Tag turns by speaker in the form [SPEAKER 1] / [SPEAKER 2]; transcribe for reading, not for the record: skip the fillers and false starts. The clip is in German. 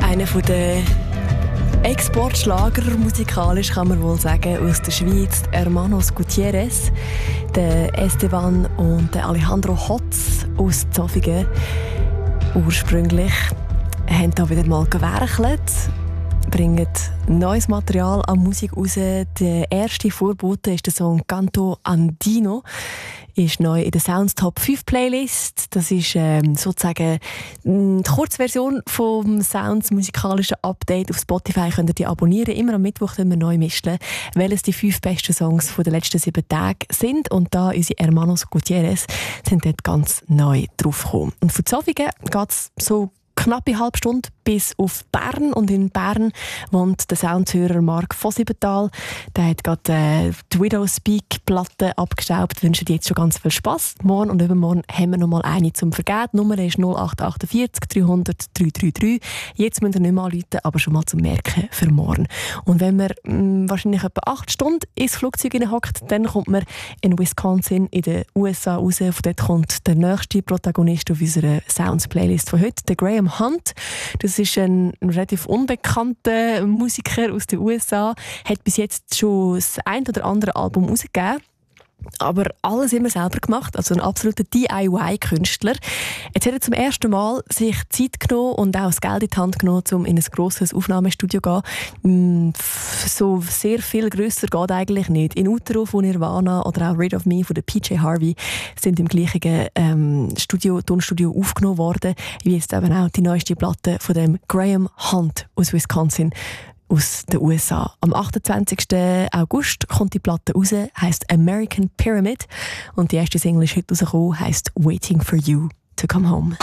[SPEAKER 1] Einer der Exportschlager musikalisch kann man wohl sagen aus der Schweiz, Hermanos Gutierrez, der Esteban und der Alejandro Hotz aus Zofingen. Ursprünglich haben da wieder mal gewerkelt, bringen neues Material an Musik raus. Der erste Vorbote ist der Song Canto Andino. Ist neu in der Sounds Top 5 Playlist. Das ist sozusagen die Kurzversion vom Sounds musikalischen Update. Auf Spotify könnt ihr die abonnieren. Immer am Mittwoch können wir neu mischen, welches die 5 besten Songs der letzten 7 Tage sind. Und da unsere Hermanos Gutierrez sind dort ganz neu draufgekommen. Und von Zofingen geht es so knappe halbe Stunde bis auf Bern. Und in Bern wohnt der Soundhörer Mark von Siebenthal. Der hat gerade die Widow Speak Platte abgestaubt. Ich wünsche dir jetzt schon ganz viel Spass. Morgen und übermorgen haben wir noch mal eine zum Vergeben. Die Nummer ist 0848 300 333. Jetzt müsst ihr nicht mehr anrufen, aber schon mal zum Merken für morgen. Und wenn man wahrscheinlich etwa 8 Stunden ins Flugzeug hockt, dann kommt man in Wisconsin in den USA raus. Von dort kommt der nächste Protagonist auf unserer Sounds-Playlist von heute, der Graham Hunt. Das ist ein relativ unbekannter Musiker aus den USA. Hat bis jetzt schon das ein oder andere Album rausgegeben. Aber alles immer selber gemacht, also ein absoluter DIY-Künstler. Jetzt hat er zum ersten Mal sich Zeit genommen und auch das Geld in die Hand genommen, um in ein grosses Aufnahmestudio zu gehen. So sehr viel grösser geht eigentlich nicht. In Utero von Nirvana oder auch Rid of Me von der PJ Harvey sind im gleichen Tonstudio aufgenommen worden, wie jetzt eben auch die neueste Platte von dem Graham Hunt aus Wisconsin, aus den USA. Am 28. August kommt die Platte raus, heisst American Pyramid. Und die erste Single ist heute rausgekommen, heisst Waiting for You to Come Home.